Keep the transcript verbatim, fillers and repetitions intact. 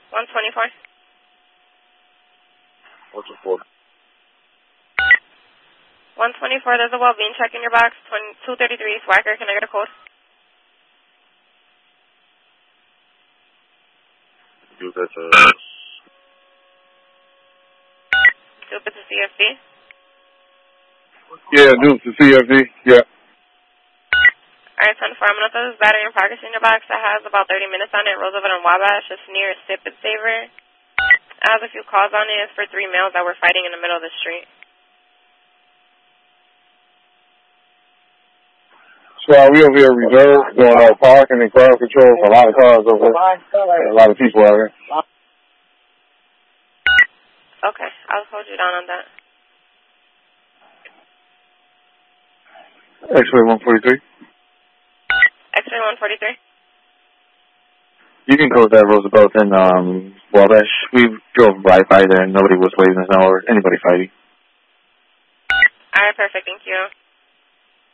one twenty-four. What's it for? one twenty-four, there's a well-being check in your box. two thirty-three, Swacker. Can I get a code? Do that to... Dupe it to C F B. Yeah, do it to C F D. Yeah. Alright, ten four, I'm going to throw this battery and progress in your box that has about thirty minutes on it. Roosevelt and Wabash, just near Sip It Saver. I have a few calls on it. It's for three males that were fighting in the middle of the street. So are we over here reserved, doing our parking and crowd control for a lot of cars over here? A lot of people out here. Okay, I'll hold you down on that. X-ray one forty-three. X-ray one forty-three. You can code that Roosevelt and um, Wabash. We drove right by there and nobody was waving us now or anybody fighting. Alright, perfect. Thank you.